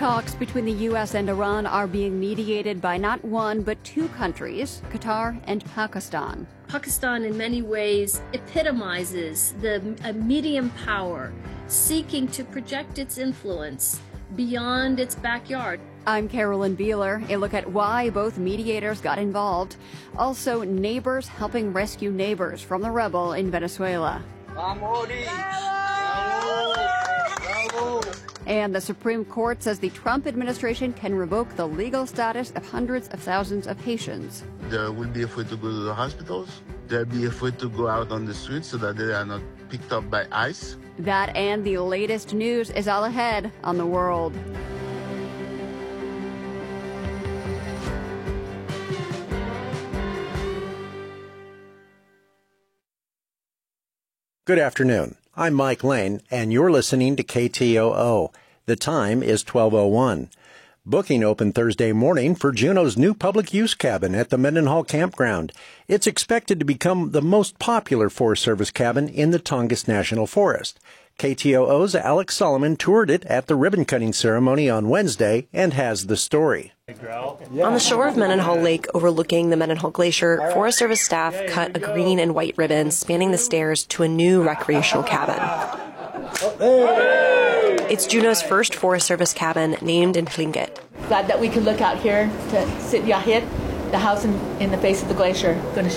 talks between the U.S. and Iran are being mediated by not one but two countries, Qatar and Pakistan. Pakistan, in many ways, epitomizes a medium power seeking to project its influence beyond its backyard. I'm Carolyn Beeler. A look at why both mediators got involved. Also, neighbors helping rescue neighbors from the rebel in Venezuela. And the Supreme Court says the Trump administration can revoke the legal status of hundreds of thousands of Haitians. They will be afraid to go to the hospitals. They'll be afraid to go out on the streets so that they are not picked up by ICE. That and the latest news is all ahead on The World. Good afternoon. I'm Mike Lane, and you're listening to KTOO. The time is 12:01. Booking opened Thursday morning for Juneau's new public use cabin at the Mendenhall Campground. It's expected to become the most popular Forest Service cabin in the Tongass National Forest. KTOO's Alex Solomon toured it at the ribbon-cutting ceremony on Wednesday and has the story. On the shore of Mendenhall Lake overlooking the Mendenhall Glacier, Forest Service staff cut a green and white ribbon spanning the stairs to a new recreational cabin. It's Juneau's first Forest Service cabin named in Tlingit. Glad that we could look out here to Sit Yahit, the house in the face of the glacier.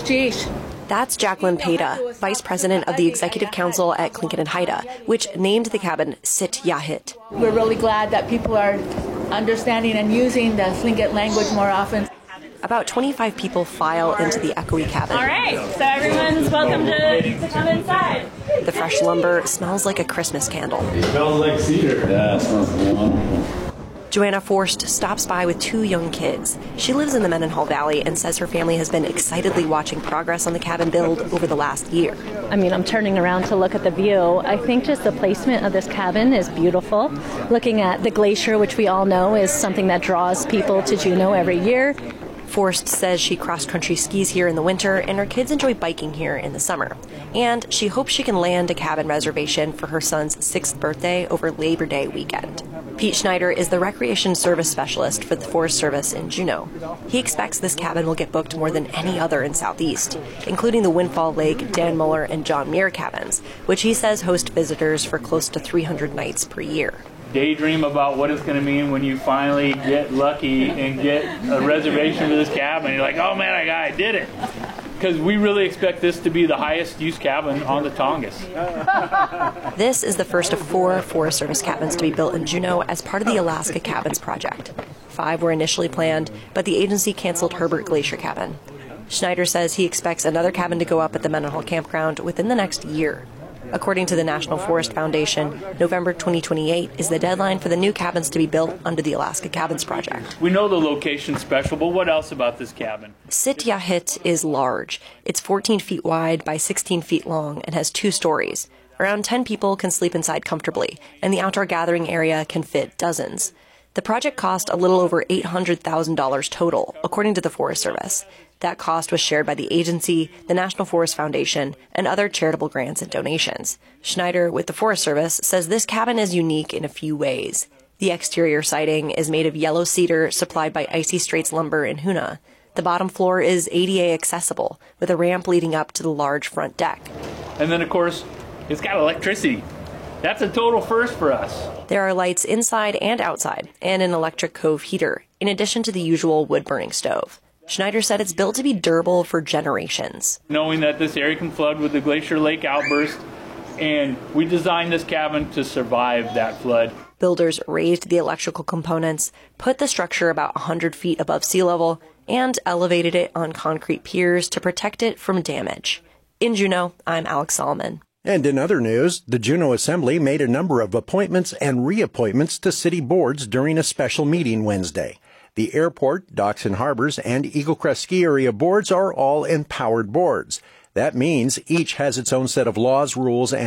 That's Jacqueline Peda, Vice President of the Executive Council at Tlingit and Haida, which named the cabin Sit Yahit. We're really glad that people are understanding and using the Tlingit language more often. About 25 people file into the echoey cabin. All right, so everyone's welcome to come inside. The fresh lumber smells like a Christmas candle. It smells like cedar. Yeah, it smells wonderful. Joanna Forst stops by with two young kids. She lives in the Mendenhall Valley and says her family has been excitedly watching progress on the cabin build over the last year. I mean, I'm turning around to look at the view. I think just the placement of this cabin is beautiful. Looking at the glacier, which we all know is something that draws people to Juneau every year. Forst says she cross-country skis here in the winter and her kids enjoy biking here in the summer. And she hopes she can land a cabin reservation for her son's 6th birthday over Labor Day weekend. Pete Schneider is the Recreation Service Specialist for the Forest Service in Juneau. He expects this cabin will get booked more than any other in Southeast, including the Windfall Lake, Dan Muller, and John Muir cabins, which he says host visitors for close to 300 nights per year. Daydream about what it's going to mean when you finally get lucky and get a reservation for this cabin. You're like, oh man, I did it. Because we really expect this to be the highest use cabin on the Tongass. This is the first of 4 Forest Service cabins to be built in Juneau as part of the Alaska Cabins Project. 5 were initially planned, but the agency canceled Herbert Glacier Cabin. Schneider says he expects another cabin to go up at the Mendenhall Campground within the next year. According to the National Forest Foundation, November 2028 is the deadline for the new cabins to be built under the Alaska Cabins Project. We know the location's special, but what else about this cabin? Sit Yahit is large. It's 14 feet wide by 16 feet long and has 2 stories. Around 10 people can sleep inside comfortably, and the outdoor gathering area can fit dozens. The project cost a little over $800,000 total, according to the Forest Service. That cost was shared by the agency, the National Forest Foundation, and other charitable grants and donations. Schneider, with the Forest Service, says this cabin is unique in a few ways. The exterior siding is made of yellow cedar supplied by Icy Straits Lumber in Hoonah. The bottom floor is ADA accessible, with a ramp leading up to the large front deck. And then, of course, it's got electricity. That's a total first for us. There are lights inside and outside, and an electric cove heater, in addition to the usual wood-burning stove. Schneider said it's built to be durable for generations. Knowing that this area can flood with the Glacier Lake outburst, and we designed this cabin to survive that flood. Builders raised the electrical components, put the structure about 100 feet above sea level, and elevated it on concrete piers to protect it from damage. In Juneau, I'm Alex Solomon. And in other news, the Juneau Assembly made a number of appointments and reappointments to city boards during a special meeting Wednesday. The airport, docks and harbors, and Eagle Crest Ski Area boards are all empowered boards. That means each has its own set of laws, rules, and